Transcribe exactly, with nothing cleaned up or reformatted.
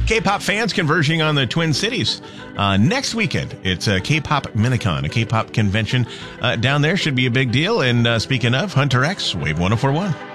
K-pop fans converging on the Twin Cities. Uh, next weekend, it's a K-pop Minicon, a K-pop convention uh, down there. Should be a big deal. And uh, speaking of, Hunter X, Wave one oh four one.